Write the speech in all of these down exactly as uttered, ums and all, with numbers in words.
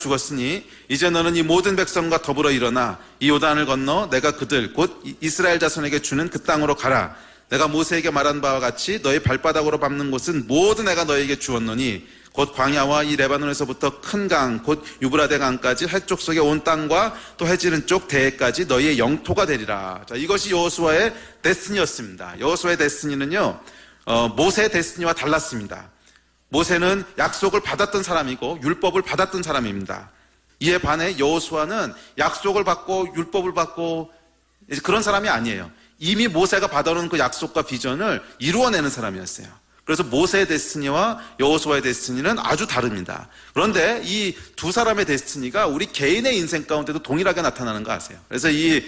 죽었으니 이제 너는 이 모든 백성과 더불어 일어나 이 요단을 건너 내가 그들 곧 이스라엘 자손에게 주는 그 땅으로 가라. 내가 모세에게 말한 바와 같이 너희 발바닥으로 밟는 곳은 모두 내가 너희에게 주었노니 곧 광야와 이 레바논에서부터 큰 강 곧 유브라데 강까지 해쪽 속의 온 땅과 또 해지는 쪽 대해까지 너희의 영토가 되리라. 자, 이것이 여호수아의 데스티니였습니다. 여호수아의 데스티니는요 어, 모세의 데스티니와 달랐습니다. 모세는 약속을 받았던 사람이고 율법을 받았던 사람입니다. 이에 반해 여호수아는 약속을 받고 율법을 받고 그런 사람이 아니에요. 이미 모세가 받아놓은 그 약속과 비전을 이루어내는 사람이었어요. 그래서 모세의 데스티니와 여호수아의 데스티니는 아주 다릅니다. 그런데 이 두 사람의 데스티니가 우리 개인의 인생 가운데도 동일하게 나타나는 거 아세요? 그래서 이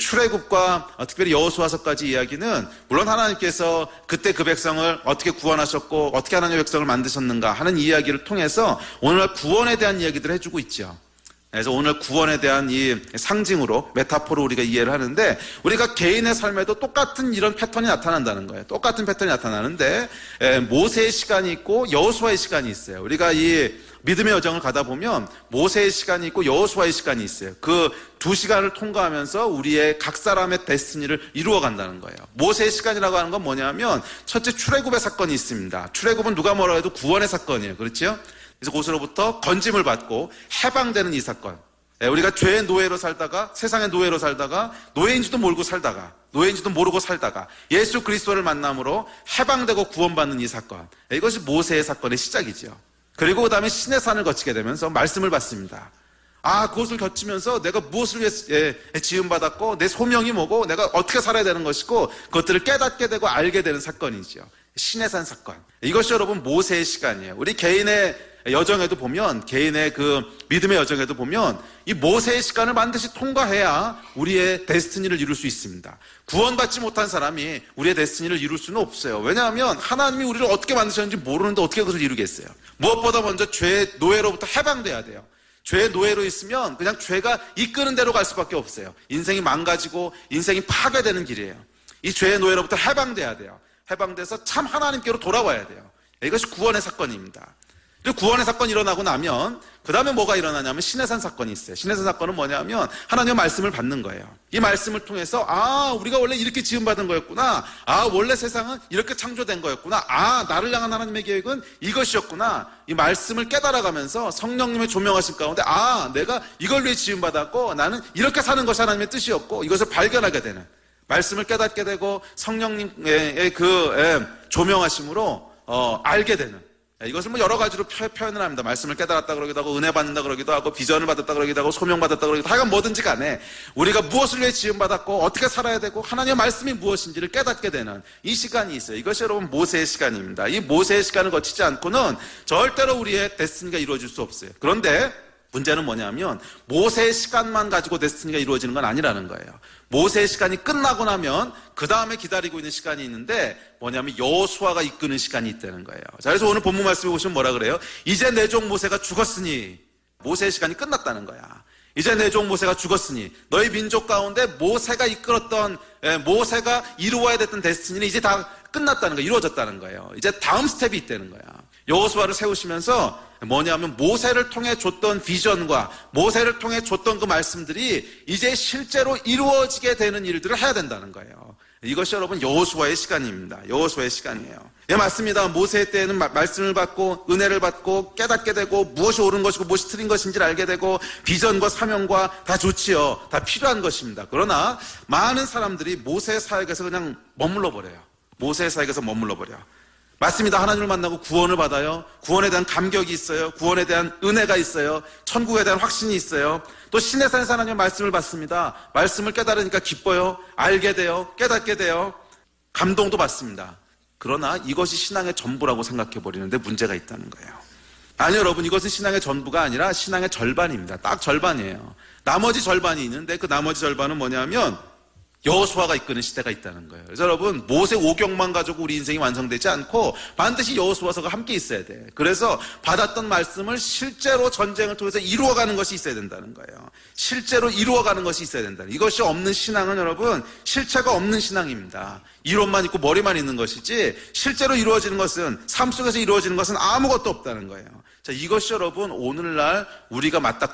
출애굽과 특별히 여호수아서까지 이야기는 물론 하나님께서 그때 그 백성을 어떻게 구원하셨고 어떻게 하나님의 백성을 만드셨는가 하는 이야기를 통해서 오늘날 구원에 대한 이야기들을 해주고 있죠. 그래서 오늘 구원에 대한 이 상징으로 메타포로 우리가 이해를 하는데 우리가 개인의 삶에도 똑같은 이런 패턴이 나타난다는 거예요. 똑같은 패턴이 나타나는데 모세의 시간이 있고 여호수아의 시간이 있어요. 우리가 이 믿음의 여정을 가다 보면 모세의 시간이 있고 여호수아의 시간이 있어요. 그 두 시간을 통과하면서 우리의 각 사람의 데스티니를 이루어 간다는 거예요. 모세의 시간이라고 하는 건 뭐냐면 첫째 출애굽의 사건이 있습니다. 출애굽은 누가 뭐라 해도 구원의 사건이에요. 그렇죠? 그래서 그것으로부터 건짐을 받고 해방되는 이 사건. 우리가 죄의 노예로 살다가 세상의 노예로 살다가 노예인지도 모르고 살다가 노예인지도 모르고 살다가 예수 그리스도를 만남으로 해방되고 구원받는 이 사건. 이것이 모세의 사건의 시작이죠. 그리고 그 다음에 신의 산을 거치게 되면서 말씀을 받습니다. 아, 그것을 거치면서 내가 무엇을 위해 지음받았고 내 소명이 뭐고 내가 어떻게 살아야 되는 것이고 그것들을 깨닫게 되고 알게 되는 사건이죠. 신의 산 사건. 이것이 여러분 모세의 시간이에요. 우리 개인의 여정에도 보면 개인의 그 믿음의 여정에도 보면 이 모세의 시간을 반드시 통과해야 우리의 데스티니를 이룰 수 있습니다. 구원받지 못한 사람이 우리의 데스티니를 이룰 수는 없어요. 왜냐하면 하나님이 우리를 어떻게 만드셨는지 모르는데 어떻게 그것을 이루겠어요. 무엇보다 먼저 죄의 노예로부터 해방돼야 돼요. 죄의 노예로 있으면 그냥 죄가 이끄는 대로 갈 수밖에 없어요. 인생이 망가지고 인생이 파괴되는 길이에요. 이 죄의 노예로부터 해방돼야 돼요. 해방돼서 참 하나님께로 돌아와야 돼요. 이것이 구원의 사건입니다. 그리고 구원의 사건이 일어나고 나면 그 다음에 뭐가 일어나냐면 신의 산 사건이 있어요. 신의 산 사건은 뭐냐면 하나님의 말씀을 받는 거예요. 이 말씀을 통해서 아 우리가 원래 이렇게 지음받은 거였구나. 아 원래 세상은 이렇게 창조된 거였구나. 아 나를 향한 하나님의 계획은 이것이었구나. 이 말씀을 깨달아가면서 성령님의 조명하심 가운데 아 내가 이걸 위해 지음받았고 나는 이렇게 사는 것이 하나님의 뜻이었고 이것을 발견하게 되는 말씀을 깨닫게 되고 성령님의 그 조명하심으로 어, 알게 되는 이것을 뭐 여러 가지로 표, 표현을 합니다. 말씀을 깨달았다 그러기도 하고 은혜 받는다 그러기도 하고 비전을 받았다 그러기도 하고 소명 받았다 그러기도 하고 하여간 뭐든지 간에 우리가 무엇을 위해 지음받았고 어떻게 살아야 되고 하나님의 말씀이 무엇인지를 깨닫게 되는 이 시간이 있어요. 이것이 여러분 모세의 시간입니다. 이 모세의 시간을 거치지 않고는 절대로 우리의 데스티니가 이루어질 수 없어요. 그런데 문제는 뭐냐면 모세의 시간만 가지고 데스티니가 이루어지는 건 아니라는 거예요. 모세의 시간이 끝나고 나면 그 다음에 기다리고 있는 시간이 있는데 뭐냐면 여호수아가 이끄는 시간이 있다는 거예요. 자, 그래서 오늘 본문 말씀에 보시면 뭐라 그래요? 이제 내 종 모세가 죽었으니 모세의 시간이 끝났다는 거야. 이제 내 종 모세가 죽었으니 너희 민족 가운데 모세가 이끌었던 모세가 이루어야 됐던 데스티니는 이제 다 끝났다는 거예요. 이루어졌다는 거예요. 이제 다음 스텝이 있다는 거야. 여호수아를 세우시면서 뭐냐면 모세를 통해 줬던 비전과 모세를 통해 줬던 그 말씀들이 이제 실제로 이루어지게 되는 일들을 해야 된다는 거예요. 이것이 여러분 여호수아의 시간입니다. 여호수아의 시간이에요. 예, 맞습니다. 모세 때에는 말씀을 받고 은혜를 받고 깨닫게 되고 무엇이 옳은 것이고 무엇이 틀린 것인지를 알게 되고 비전과 사명과 다 좋지요. 다 필요한 것입니다. 그러나 많은 사람들이 모세 사역에서 그냥 머물러 버려요. 모세 사역에서 머물러 버려. 맞습니다. 하나님을 만나고 구원을 받아요. 구원에 대한 감격이 있어요. 구원에 대한 은혜가 있어요. 천국에 대한 확신이 있어요. 또 신의 산에서 하나님의 말씀을 받습니다. 말씀을 깨달으니까 기뻐요. 알게 돼요. 깨닫게 돼요. 감동도 받습니다. 그러나 이것이 신앙의 전부라고 생각해 버리는데 문제가 있다는 거예요. 아니요, 여러분, 이것은 신앙의 전부가 아니라 신앙의 절반입니다. 딱 절반이에요. 나머지 절반이 있는데 그 나머지 절반은 뭐냐면 여호수아가 이끄는 시대가 있다는 거예요. 그래서 여러분, 모세 오경만 가지고 우리 인생이 완성되지 않고 반드시 여호수아서가 함께 있어야 돼. 그래서 받았던 말씀을 실제로 전쟁을 통해서 이루어가는 것이 있어야 된다는 거예요. 실제로 이루어가는 것이 있어야 된다. 이것이 없는 신앙은 여러분, 실체가 없는 신앙입니다. 이론만 있고 머리만 있는 것이지 실제로 이루어지는 것은, 삶 속에서 이루어지는 것은 아무것도 없다는 거예요. 자, 이것이 여러분 오늘날 우리가 맞닥뜨리는